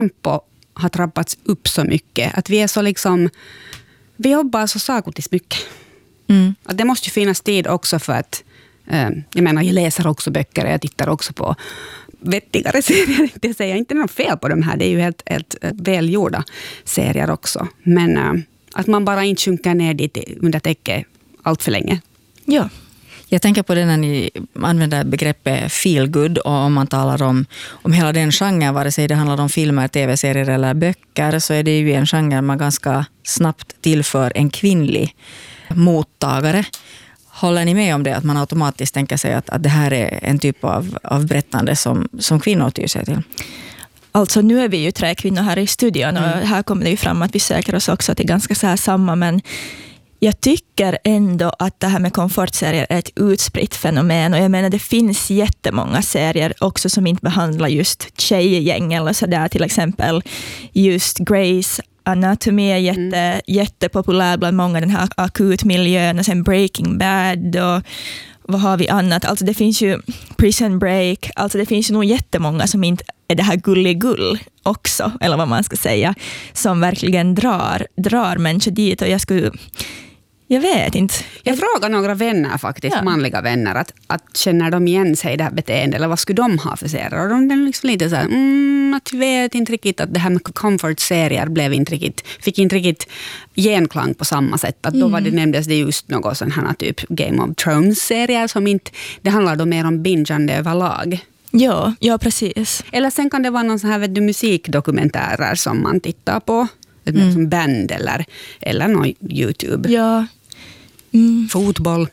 tempo har trappats upp så mycket. Att vi är så liksom, vi jobbar så sakotiskt mycket. Att det måste ju finnas tid också för att, jag menar, jag läser också böcker och jag tittar också på vettigare serier. Det säger jag inte något fel på de här. Det är ju helt välgjorda serier också. Men att man bara inte sjunker ner dit under täcket allt för länge. Ja. Jag tänker på det när ni använder begreppet feel good, och om man talar om hela den genren, vare sig det handlar om filmer, tv-serier eller böcker, så är det ju en genre man ganska snabbt tillför en kvinnlig mottagare. Håller ni med om det, att man automatiskt tänker sig att det här är en typ av berättande som kvinnor tyr sig till? Alltså nu är vi ju 3 kvinnor här i studion och här kommer det ju fram att vi söker oss också till ganska så här samma, men jag tycker ändå att det här med komfortserier är ett utspritt fenomen, och jag menar det finns jättemånga serier också som inte behandlar just tjejgäng eller sådär, till exempel just Grey's Anatomy är jättepopulär bland många, den här akutmiljön, och sen Breaking Bad och vad har vi annat? Alltså det finns ju Prison Break, alltså det finns ju nog jättemånga som inte är det här gulligull också, eller vad man ska säga, som verkligen drar människor dit, och jag vet inte. Jag frågar några vänner faktiskt, manliga vänner, att känner de igen sig i det här beteendet, eller vad skulle de ha för serier? Och de är liksom lite så här, att vet inte riktigt att det här med comfort-serier fick inte riktigt genklang på samma sätt. Att då nämndes det just något sån här typ Game of Thrones-serier som inte, det handlar då mer om bingeande överlag. Ja, precis. Eller sen kan det vara någon sån här musikdokumentärer som man tittar på, som band eller någon YouTube. Ja. Fotboll.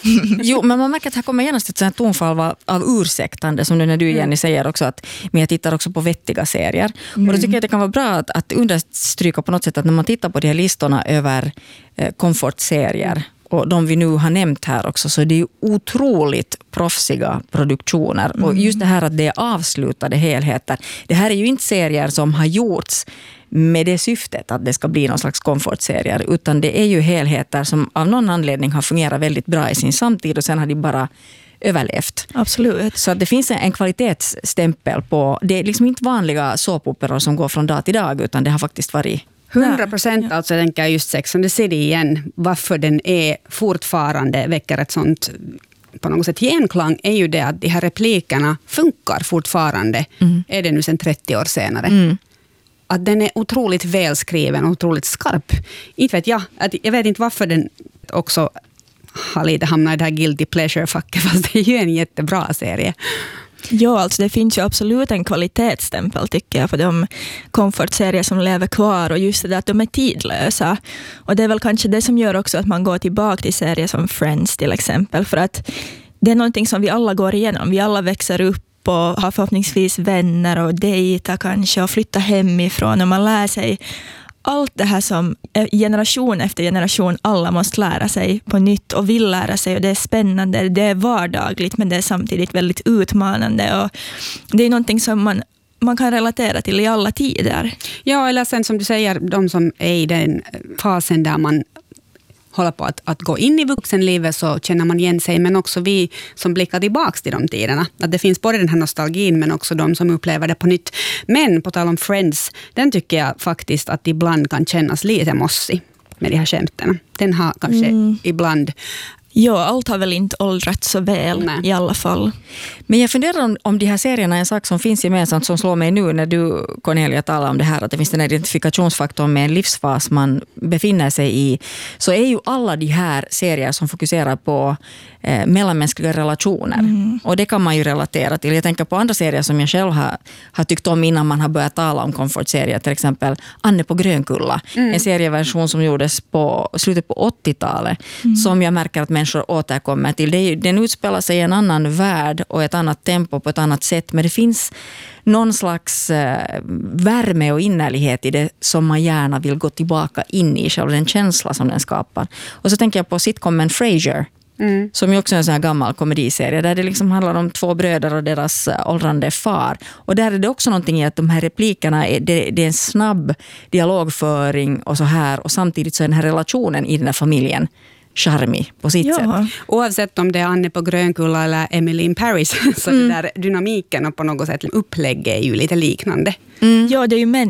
Jo, men man märker att här kommer genast ett sånt tonfall av ursäktande, som när du Jenny säger också, att men jag tittar också på vettiga serier. Och då tycker jag att det kan vara bra att understryka på något sätt att när man tittar på de här listorna över komfortserier, och de vi nu har nämnt här också, så det är ju otroligt proffsiga produktioner. Och just det här att det är avslutade helheter. Det här är ju inte serier som har gjorts med det syftet att det ska bli någon slags komfortserier, utan det är ju helheter som av någon anledning har fungerat väldigt bra i sin samtid, och sen har de bara överlevt. Absolut. Så att det finns en kvalitetsstämpel på, det är liksom inte vanliga såpoperor som går från dag till dag, utan det har faktiskt varit 100%. Alltså tänker jag just Sex and the City igen. Varför den är fortfarande väcker ett sånt på något sätt genklang är ju det att de här replikerna funkar fortfarande. Är det nu sedan 30 år senare. Att den är otroligt välskriven och otroligt skarp. Inte vet jag. Jag vet inte varför den också har lite hamnat i det här guilty pleasure-facket, fast det är ju en jättebra serie. Ja, alltså det finns ju absolut en kvalitetsstämpel tycker jag på de komfortserier som lever kvar, och just det att de är tidlösa. Och det är väl kanske det som gör också att man går tillbaka till serier som Friends till exempel, för att det är någonting som vi alla går igenom. Vi alla växer upp och har förhoppningsvis vänner och dejtar kanske och flyttar hemifrån, och man lär sig allt det här som generation efter generation alla måste lära sig på nytt och vill lära sig, och det är spännande, det är vardagligt, men det är samtidigt väldigt utmanande, och det är någonting som man kan relatera till i alla tider. Ja, eller sen som du säger, de som är i den fasen där man håller på att gå in i vuxenlivet, så känner man igen sig, men också vi som blickar tillbaka till de tiderna. Att det finns både den här nostalgin, men också de som upplever det på nytt. Men på tal om Friends, den tycker jag faktiskt att ibland kan kännas lite mossig med de här skämten. Den har kanske ibland... Ja, allt har väl inte åldrats så väl. Nej. I alla fall. Men jag funderar om de här serierna är en sak som finns gemensamt, som slår mig nu när du, Cornelia, talar om det här, att det finns den här identifikationsfaktorn med en livsfas man befinner sig i. Så är ju alla de här serier som fokuserar på mellanmänskliga relationer. Och det kan man ju relatera till. Jag tänker på andra serier som jag själv har tyckt om innan man har börjat tala om komfortserier. Till exempel Anne på Grönkulla. En serieversion som gjordes på slutet på 80-talet. Som jag märker att människor återkommer till. Den utspelar sig i en annan värld och ett annat tempo på ett annat sätt. Men det finns någon slags värme och innerlighet i det som man gärna vill gå tillbaka in i, själv den känsla som den skapar. Och så tänker jag på sitcomen Frasier. Som ju också är en sån här gammal komediserie där det liksom handlar om 2 bröder och deras åldrande far. Och där är det också någonting i att de här replikerna det är en snabb dialogföring och så här, och samtidigt så är den här relationen i den här familjen charmig på sitt sätt. Oavsett om det är Anne på Grönkulla eller Emily in Paris, så det där dynamiken och på något sätt upplägget är ju lite liknande. Ja, det är ju män